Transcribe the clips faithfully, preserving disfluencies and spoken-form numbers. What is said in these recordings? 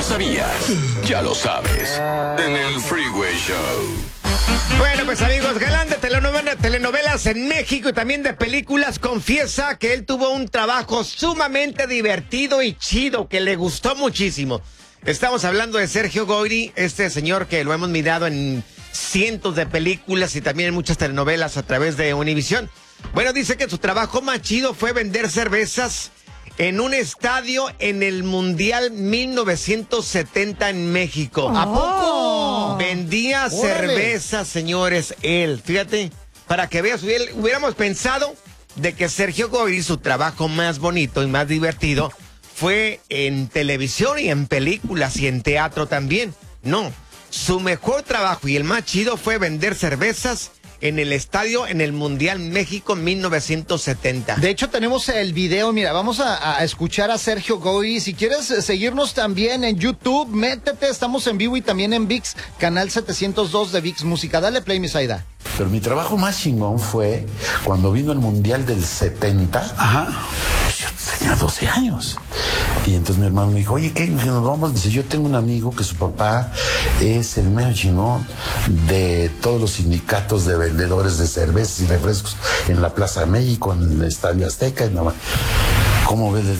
lo sabías, ya lo sabes. En el Freeway Show. Bueno, pues amigos, galán de telenovela, telenovelas en México y también de películas, confiesa que él tuvo un trabajo sumamente divertido y chido, que le gustó muchísimo. Estamos hablando de Sergio Goyri, este señor que lo hemos mirado en cientos de películas y también en muchas telenovelas a través de Univisión. Bueno, dice que su trabajo más chido fue vender cervezas en un estadio en el Mundial mil novecientos setenta en México. ¿A poco? Vendía ¡Órale! cervezas, señores, él. Fíjate, para que veas, hubiéramos pensado de que Sergio Goyri, su trabajo más bonito y más divertido, fue en televisión y en películas y en teatro también. No, su mejor trabajo y el más chido fue vender cervezas en el estadio en el Mundial México mil novecientos setenta. De hecho, tenemos el video. Mira, vamos a, a escuchar a Sergio Goyri. Si quieres eh, seguirnos también en YouTube, métete. Estamos en vivo y también en ViX, canal setecientos dos de ViX Música. Dale play, mi Zaida. Pero mi trabajo más chingón fue cuando vino el Mundial del setenta. Ajá. Yo tenía doce años. Y entonces mi hermano me dijo, oye, ¿qué? Nos vamos. Dice, yo tengo un amigo que su papá es el mero chingón de todos los sindicatos de vendedores de cervezas y refrescos en la Plaza México, en el Estadio Azteca. En la... ¿Cómo ves?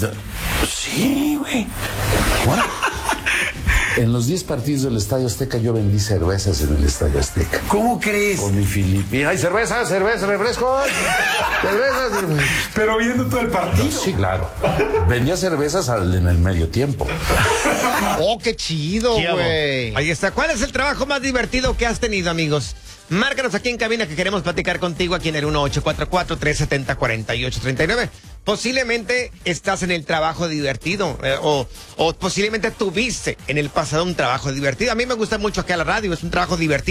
Sí, güey. Bueno. En los diez partidos del Estadio Azteca yo vendí cervezas en el Estadio Azteca. ¿Cómo crees? Con mi Filipina. ¡Ay, cerveza, cerveza, refrescos! ¡Cervezas! Pero viendo todo el partido. Sí, claro. Vendía cervezas al, en el medio tiempo. Oh, qué chido, güey. Ahí está. ¿Cuál es el trabajo más divertido que has tenido, amigos? Márcanos aquí en cabina que queremos platicar contigo aquí en el uno ocho cuatro cuatro, tres siete cero, cuatro ocho tres nueve. Posiblemente estás en el trabajo divertido eh, o, o posiblemente tuviste en el pasado un trabajo divertido. A mí me gusta mucho aquí a la radio, es un trabajo divertido.